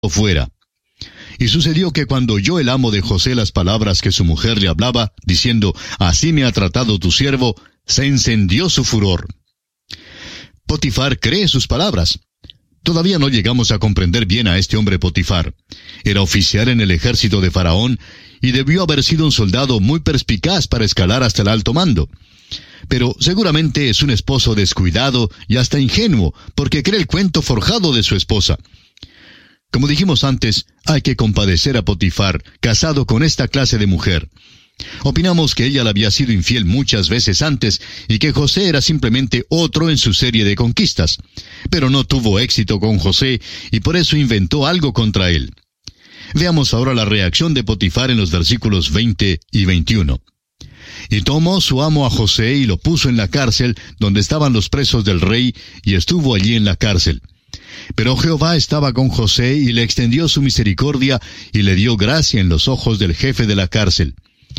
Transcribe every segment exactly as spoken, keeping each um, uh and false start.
fuera. Y sucedió que cuando oyó el amo de José las palabras que su mujer le hablaba, diciendo, así me ha tratado tu siervo, se encendió su furor. Potifar cree sus palabras. Todavía no llegamos a comprender bien a este hombre Potifar. Era oficial en el ejército de Faraón y debió haber sido un soldado muy perspicaz para escalar hasta el alto mando. Pero seguramente es un esposo descuidado y hasta ingenuo, porque cree el cuento forjado de su esposa. Como dijimos antes, hay que compadecer a Potifar, casado con esta clase de mujer. Opinamos que ella le había sido infiel muchas veces antes y que José era simplemente otro en su serie de conquistas. Pero no tuvo éxito con José y por eso inventó algo contra él. Veamos ahora la reacción de Potifar en los versículos veinte y veintiuno. Y tomó su amo a José y lo puso en la cárcel donde estaban los presos del rey, y estuvo allí en la cárcel. Pero Jehová estaba con José y le extendió su misericordia y le dio gracia en los ojos del jefe de la cárcel.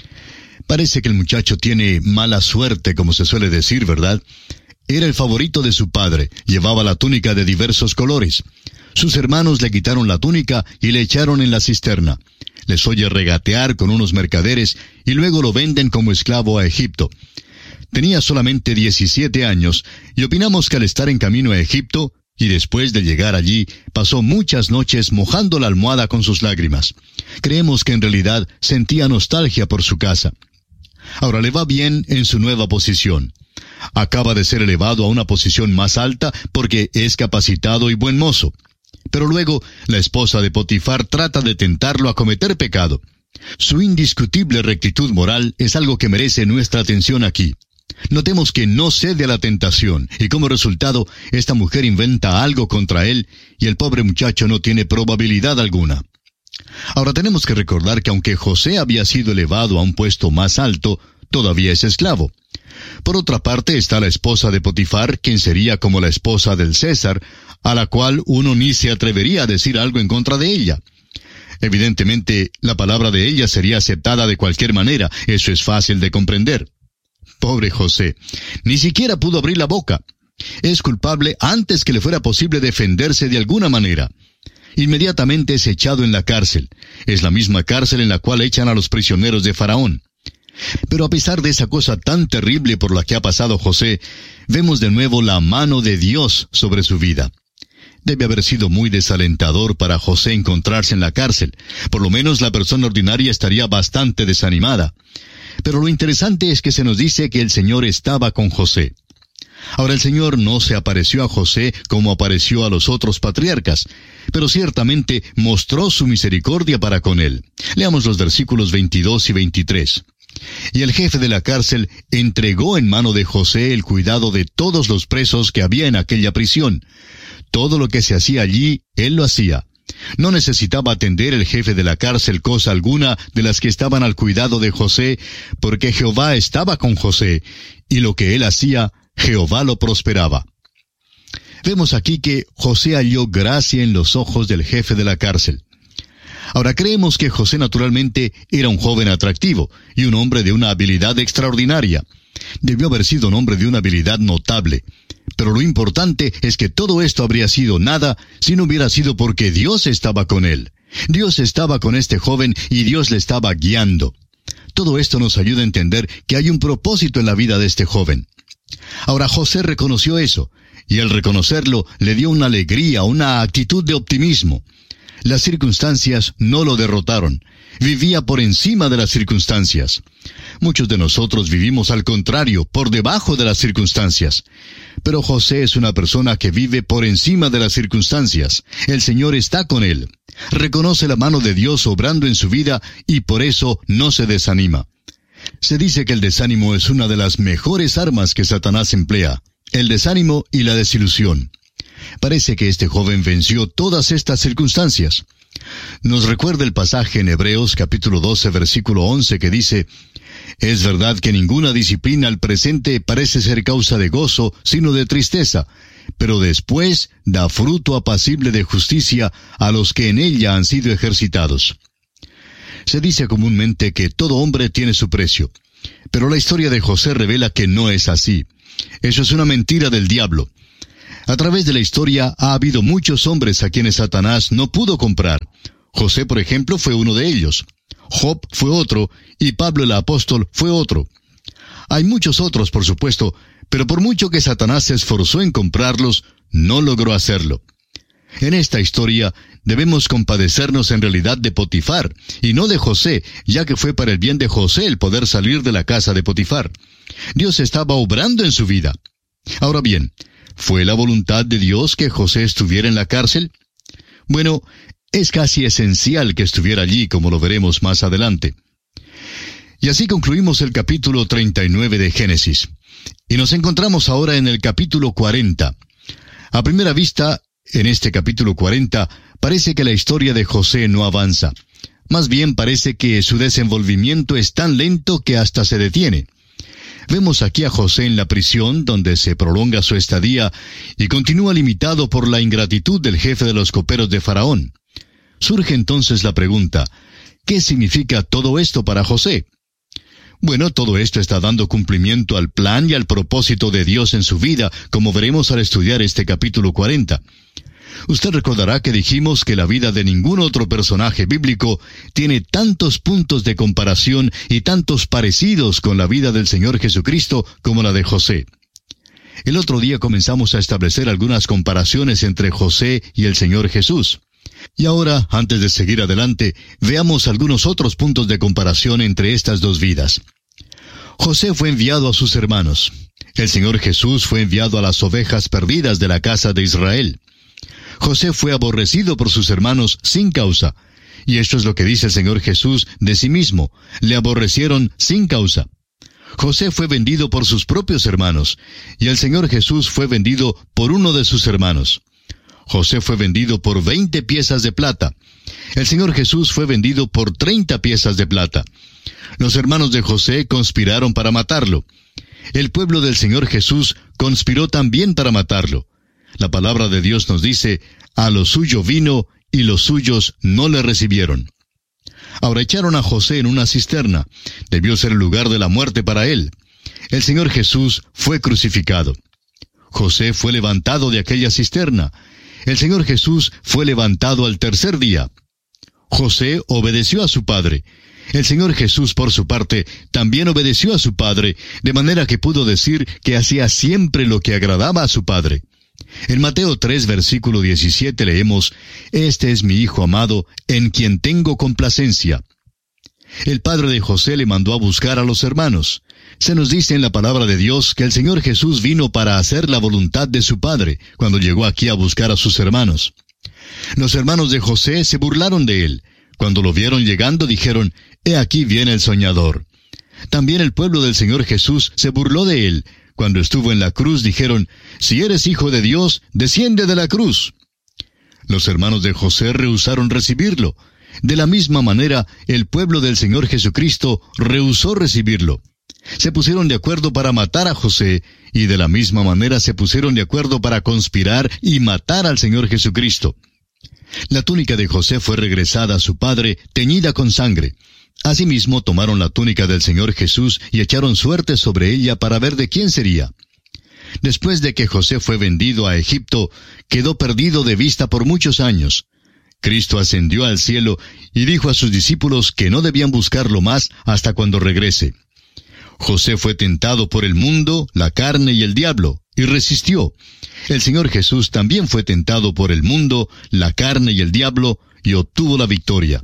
Parece que el muchacho tiene mala suerte, como se suele decir, ¿verdad? Era el favorito de su padre, llevaba la túnica de diversos colores. Sus hermanos le quitaron la túnica y le echaron en la cisterna. Les oye regatear con unos mercaderes y luego lo venden como esclavo a Egipto. Tenía solamente diecisiete años y opinamos que al estar en camino a Egipto, y después de llegar allí, pasó muchas noches mojando la almohada con sus lágrimas. Creemos que en realidad sentía nostalgia por su casa. Ahora le va bien en su nueva posición. Acaba de ser elevado a una posición más alta porque es capacitado y buen mozo. Pero luego, la esposa de Potifar trata de tentarlo a cometer pecado. Su indiscutible rectitud moral es algo que merece nuestra atención aquí. Notemos que no cede a la tentación, y como resultado, esta mujer inventa algo contra él, y el pobre muchacho no tiene probabilidad alguna. Ahora tenemos que recordar que aunque José había sido elevado a un puesto más alto, todavía es esclavo. Por otra parte está la esposa de Potifar, quien sería como la esposa del César, a la cual uno ni se atrevería a decir algo en contra de ella. Evidentemente, la palabra de ella sería aceptada de cualquier manera, eso es fácil de comprender. Pobre José, ni siquiera pudo abrir la boca. Es culpable antes que le fuera posible defenderse de alguna manera. Inmediatamente es echado en la cárcel. Es la misma cárcel en la cual echan a los prisioneros de Faraón. Pero a pesar de esa cosa tan terrible por la que ha pasado José, vemos de nuevo la mano de Dios sobre su vida. Debe haber sido muy desalentador para José encontrarse en la cárcel. Por lo menos la persona ordinaria estaría bastante desanimada. Pero lo interesante es que se nos dice que el Señor estaba con José. Ahora el Señor no se apareció a José como apareció a los otros patriarcas, pero ciertamente mostró su misericordia para con él. Leamos los versículos veintidós y veintitrés. Y el jefe de la cárcel entregó en mano de José el cuidado de todos los presos que había en aquella prisión. Todo lo que se hacía allí, él lo hacía. No necesitaba atender el jefe de la cárcel cosa alguna de las que estaban al cuidado de José, porque Jehová estaba con José, y lo que él hacía, Jehová lo prosperaba. Vemos aquí que José halló gracia en los ojos del jefe de la cárcel. Ahora creemos que José naturalmente era un joven atractivo, y un hombre de una habilidad extraordinaria. Debió haber sido un hombre de una habilidad notable. Pero lo importante es que todo esto habría sido nada si no hubiera sido porque Dios estaba con él. Dios estaba con este joven y Dios le estaba guiando. Todo esto nos ayuda a entender que hay un propósito en la vida de este joven. Ahora José reconoció eso, y al reconocerlo le dio una alegría, una actitud de optimismo. Las circunstancias no lo derrotaron. Vivía por encima de las circunstancias. Muchos de nosotros vivimos al contrario, por debajo de las circunstancias. Pero José es una persona que vive por encima de las circunstancias. El Señor está con él. Reconoce la mano de Dios obrando en su vida y por eso no se desanima. Se dice que el desánimo es una de las mejores armas que Satanás emplea. El desánimo y la desilusión. Parece que este joven venció todas estas circunstancias. Nos recuerda el pasaje en Hebreos capítulo doce versículo once que dice: Es verdad que ninguna disciplina al presente parece ser causa de gozo, sino de tristeza, pero después da fruto apacible de justicia a los que en ella han sido ejercitados. Se dice comúnmente que todo hombre tiene su precio, pero la historia de José revela que no es así. Eso es una mentira del diablo. A través de la historia ha habido muchos hombres a quienes Satanás no pudo comprar. José, por ejemplo, fue uno de ellos. Job fue otro, y Pablo el apóstol fue otro. Hay muchos otros, por supuesto, pero por mucho que Satanás se esforzó en comprarlos, no logró hacerlo. En esta historia debemos compadecernos en realidad de Potifar, y no de José, ya que fue para el bien de José el poder salir de la casa de Potifar. Dios estaba obrando en su vida. Ahora bien, ¿fue la voluntad de Dios que José estuviera en la cárcel? Bueno, es casi esencial que estuviera allí, como lo veremos más adelante. Y así concluimos el capítulo treinta y nueve de Génesis. Y nos encontramos ahora en el capítulo cuarenta. A primera vista, en este capítulo cuarenta, parece que la historia de José no avanza. Más bien parece que su desenvolvimiento es tan lento que hasta se detiene. Vemos aquí a José en la prisión, donde se prolonga su estadía, y continúa limitado por la ingratitud del jefe de los coperos de Faraón. Surge entonces la pregunta, ¿qué significa todo esto para José? Bueno, todo esto está dando cumplimiento al plan y al propósito de Dios en su vida, como veremos al estudiar este capítulo cuarenta. Usted recordará que dijimos que la vida de ningún otro personaje bíblico tiene tantos puntos de comparación y tantos parecidos con la vida del Señor Jesucristo como la de José. El otro día comenzamos a establecer algunas comparaciones entre José y el Señor Jesús. Y ahora, antes de seguir adelante, veamos algunos otros puntos de comparación entre estas dos vidas. José fue enviado a sus hermanos. El Señor Jesús fue enviado a las ovejas perdidas de la casa de Israel. José fue aborrecido por sus hermanos sin causa. Y esto es lo que dice el Señor Jesús de sí mismo. Le aborrecieron sin causa. José fue vendido por sus propios hermanos, y el Señor Jesús fue vendido por uno de sus hermanos. José fue vendido por veinte piezas de plata. El Señor Jesús fue vendido por treinta piezas de plata. Los hermanos de José conspiraron para matarlo. El pueblo del Señor Jesús conspiró también para matarlo. La palabra de Dios nos dice, a lo suyo vino, y los suyos no le recibieron. Ahora echaron a José en una cisterna. Debió ser el lugar de la muerte para él. El Señor Jesús fue crucificado. José fue levantado de aquella cisterna. El Señor Jesús fue levantado al tercer día. José obedeció a su padre. El Señor Jesús, por su parte, también obedeció a su padre, de manera que pudo decir que hacía siempre lo que agradaba a su padre. En Mateo tres, versículo diecisiete leemos, «Este es mi Hijo amado, en quien tengo complacencia». El padre de José le mandó a buscar a los hermanos. Se nos dice en la palabra de Dios que el Señor Jesús vino para hacer la voluntad de su Padre, cuando llegó aquí a buscar a sus hermanos. Los hermanos de José se burlaron de él. Cuando lo vieron llegando, dijeron, «He aquí viene el soñador». También el pueblo del Señor Jesús se burló de él. Cuando estuvo en la cruz, dijeron, «Si eres hijo de Dios, desciende de la cruz». Los hermanos de José rehusaron recibirlo. De la misma manera, el pueblo del Señor Jesucristo rehusó recibirlo. Se pusieron de acuerdo para matar a José, y de la misma manera se pusieron de acuerdo para conspirar y matar al Señor Jesucristo. La túnica de José fue regresada a su padre, teñida con sangre. Asimismo, tomaron la túnica del Señor Jesús y echaron suerte sobre ella para ver de quién sería. Después de que José fue vendido a Egipto, quedó perdido de vista por muchos años. Cristo ascendió al cielo y dijo a sus discípulos que no debían buscarlo más hasta cuando regrese. José fue tentado por el mundo, la carne y el diablo, y resistió. El Señor Jesús también fue tentado por el mundo, la carne y el diablo, y obtuvo la victoria.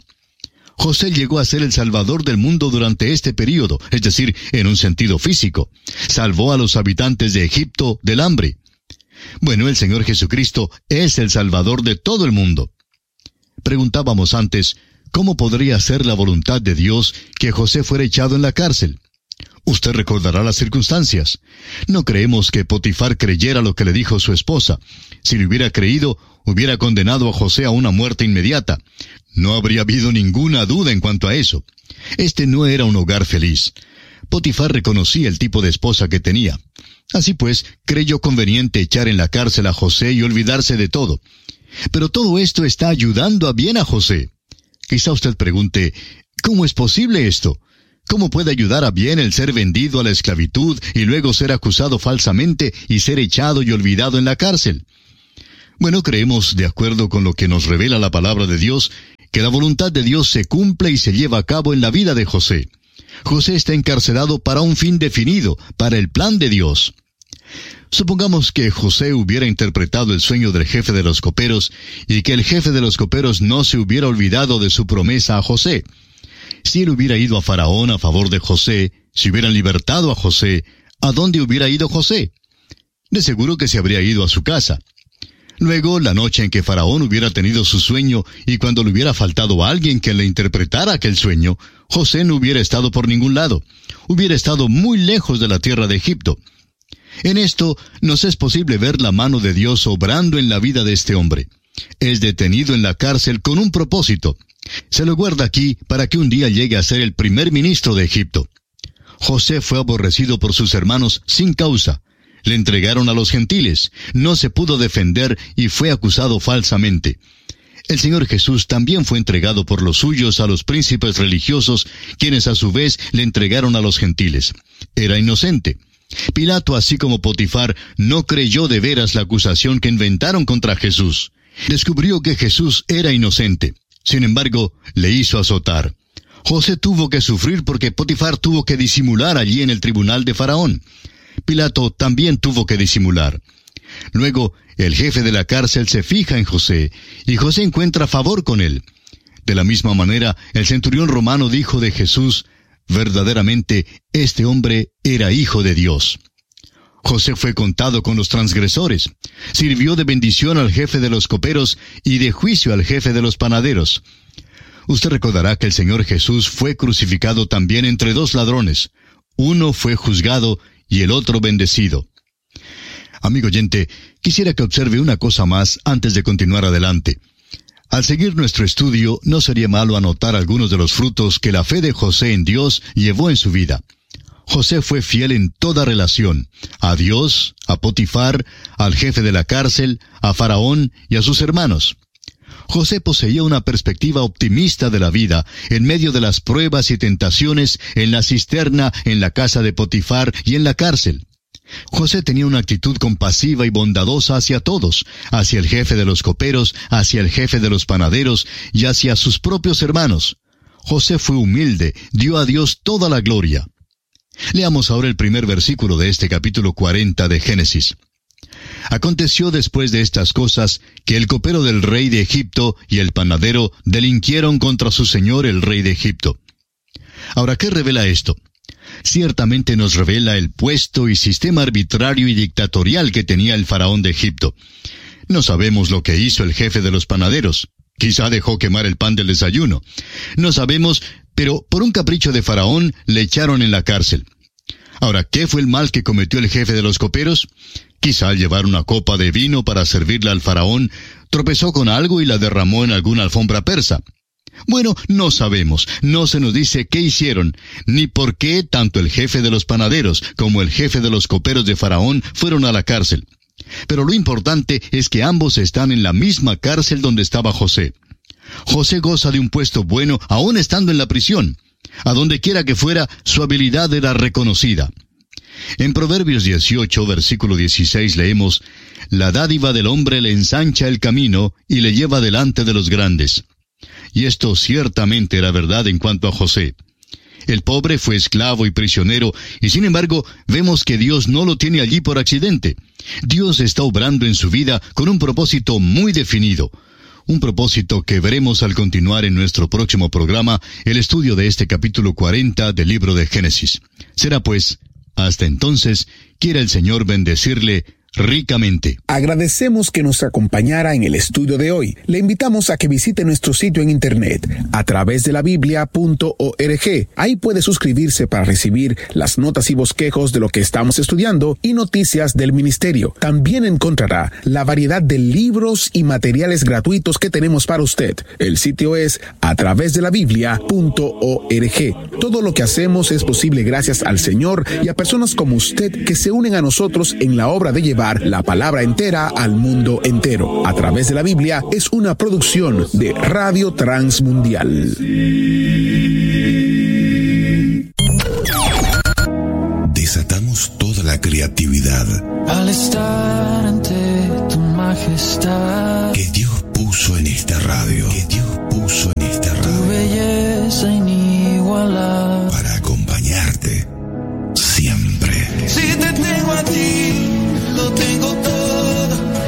José llegó a ser el Salvador del mundo durante este período, es decir, en un sentido físico. Salvó a los habitantes de Egipto del hambre. Bueno, el Señor Jesucristo es el Salvador de todo el mundo. Preguntábamos antes, ¿cómo podría ser la voluntad de Dios que José fuera echado en la cárcel? Usted recordará las circunstancias. No creemos que Potifar creyera lo que le dijo su esposa. Si le hubiera creído, hubiera condenado a José a una muerte inmediata. No habría habido ninguna duda en cuanto a eso. Este no era un hogar feliz. Potifar reconocía el tipo de esposa que tenía. Así pues, creyó conveniente echar en la cárcel a José y olvidarse de todo. Pero todo esto está ayudando a bien a José. Quizá usted pregunte, ¿cómo es posible esto? ¿Cómo puede ayudar a bien el ser vendido a la esclavitud y luego ser acusado falsamente y ser echado y olvidado en la cárcel? Bueno, creemos, de acuerdo con lo que nos revela la palabra de Dios, que la voluntad de Dios se cumple y se lleva a cabo en la vida de José. José está encarcelado para un fin definido, para el plan de Dios. Supongamos que José hubiera interpretado el sueño del jefe de los coperos y que el jefe de los coperos no se hubiera olvidado de su promesa a José. Si él hubiera ido a Faraón a favor de José, si hubieran libertado a José, ¿a dónde hubiera ido José? De seguro que se habría ido a su casa. Luego, la noche en que Faraón hubiera tenido su sueño y cuando le hubiera faltado a alguien que le interpretara aquel sueño, José no hubiera estado por ningún lado. Hubiera estado muy lejos de la tierra de Egipto. En esto nos es posible ver la mano de Dios obrando en la vida de este hombre. Es detenido en la cárcel con un propósito. Se lo guarda aquí para que un día llegue a ser el primer ministro de Egipto. José fue aborrecido por sus hermanos sin causa. Le entregaron a los gentiles, no se pudo defender y fue acusado falsamente. El Señor Jesús también fue entregado por los suyos a los príncipes religiosos, quienes a su vez le entregaron a los gentiles. Era inocente. Pilato, así como Potifar, no creyó de veras la acusación que inventaron contra Jesús. Descubrió que Jesús era inocente. Sin embargo, le hizo azotar. José tuvo que sufrir porque Potifar tuvo que disimular allí en el tribunal de Faraón. Pilato también tuvo que disimular. Luego, el jefe de la cárcel se fija en José, y José encuentra favor con él. De la misma manera, el centurión romano dijo de Jesús, verdaderamente, este hombre era hijo de Dios. José fue contado con los transgresores. Sirvió de bendición al jefe de los coperos y de juicio al jefe de los panaderos. Usted recordará que el Señor Jesús fue crucificado también entre dos ladrones. Uno fue juzgado y el otro bendecido. Amigo oyente, quisiera que observe una cosa más antes de continuar adelante. Al seguir nuestro estudio, no sería malo anotar algunos de los frutos que la fe de José en Dios llevó en su vida. José fue fiel en toda relación, a Dios, a Potifar, al jefe de la cárcel, a Faraón y a sus hermanos. José poseía una perspectiva optimista de la vida en medio de las pruebas y tentaciones en la cisterna, en la casa de Potifar y en la cárcel. José tenía una actitud compasiva y bondadosa hacia todos, hacia el jefe de los coperos, hacia el jefe de los panaderos y hacia sus propios hermanos. José fue humilde, dio a Dios toda la gloria. Leamos ahora el primer versículo de este capítulo cuarenta de Génesis. Aconteció después de estas cosas que el copero del rey de Egipto y el panadero delinquieron contra su señor el rey de Egipto. Ahora, ¿qué revela esto? Ciertamente nos revela el puesto y sistema arbitrario y dictatorial que tenía el faraón de Egipto. No sabemos lo que hizo el jefe de los panaderos. Quizá dejó quemar el pan del desayuno. No sabemos, pero por un capricho de faraón le echaron en la cárcel. Ahora, ¿qué fue el mal que cometió el jefe de los coperos? Quizá al llevar una copa de vino para servirla al faraón, tropezó con algo y la derramó en alguna alfombra persa. Bueno, no sabemos, no se nos dice qué hicieron, ni por qué tanto el jefe de los panaderos como el jefe de los coperos de Faraón fueron a la cárcel. Pero lo importante es que ambos están en la misma cárcel donde estaba José. José goza de un puesto bueno aún estando en la prisión. A donde quiera que fuera, su habilidad era reconocida. En Proverbios dieciocho, versículo dieciséis, leemos, «La dádiva del hombre le ensancha el camino y le lleva delante de los grandes». Y esto ciertamente era verdad en cuanto a José. El pobre fue esclavo y prisionero, y sin embargo, vemos que Dios no lo tiene allí por accidente. Dios está obrando en su vida con un propósito muy definido. Un propósito que veremos al continuar en nuestro próximo programa, el estudio de este capítulo cuarenta del libro de Génesis. Será pues, hasta entonces, quiera el Señor bendecirle ricamente. Agradecemos que nos acompañara en el estudio de hoy. Le invitamos a que visite nuestro sitio en internet a través de la biblia punto org. Ahí puede suscribirse para recibir las notas y bosquejos de lo que estamos estudiando y noticias del ministerio. También encontrará la variedad de libros y materiales gratuitos que tenemos para usted. El sitio es a través de la biblia punto org. Todo lo que hacemos es posible gracias al Señor y a personas como usted que se unen a nosotros en la obra de llevar la palabra entera al mundo entero. A través de la Biblia es una producción de Radio Transmundial. Desatamos toda la creatividad al estar ante tu mano. majestad. Que Dios puso en esta radio. Que Dios puso en esta radio. Tu belleza inigualable. Para acompañarte siempre. Si te tengo a ti, lo tengo todo.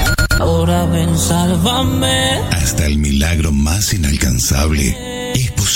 Ahora ven, sálvame. Hasta el milagro más inalcanzable es posible.